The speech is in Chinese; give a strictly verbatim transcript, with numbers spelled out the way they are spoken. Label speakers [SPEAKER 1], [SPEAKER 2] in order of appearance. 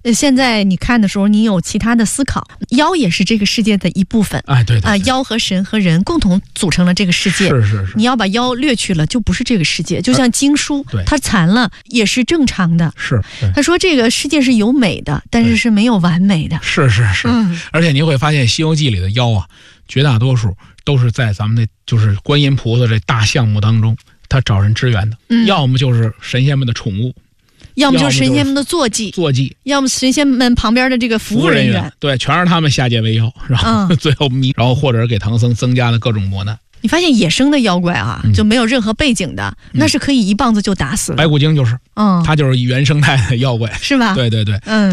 [SPEAKER 1] 呃，现在你看的时候，你有其他的思考，妖也是这个世界的一部分。
[SPEAKER 2] 哎，对对对，
[SPEAKER 1] 啊、妖和神和人共同组成了这个世界。
[SPEAKER 2] 是是是，
[SPEAKER 1] 你要把妖略去了，就不是这个世界。就像经书，
[SPEAKER 2] 对
[SPEAKER 1] 它残了也是正常的。
[SPEAKER 2] 是，
[SPEAKER 1] 他说这个世界是有美的，但是是没有完美的。
[SPEAKER 2] 是是是，
[SPEAKER 1] 嗯，
[SPEAKER 2] 而且你会发现《西游记》里的妖啊，绝大多数都是在咱们的就是观音菩萨这大项目当中，他找人支援的，
[SPEAKER 1] 嗯、
[SPEAKER 2] 要么就是神仙们的宠物，
[SPEAKER 1] 要么就是神仙们的坐骑，
[SPEAKER 2] 坐骑，
[SPEAKER 1] 要么神仙们旁边的这个服务人员，
[SPEAKER 2] 人员对，全是他们下界为妖，然后、嗯、最后迷，然后或者是给唐僧增加了各种磨难。
[SPEAKER 1] 你发现野生的妖怪啊，
[SPEAKER 2] 嗯、
[SPEAKER 1] 就没有任何背景的、嗯，那是可以一棒子就打死了。
[SPEAKER 2] 白骨精就是，
[SPEAKER 1] 嗯，
[SPEAKER 2] 他就是原生态的妖怪，
[SPEAKER 1] 是吧？
[SPEAKER 2] 对对对，
[SPEAKER 1] 嗯。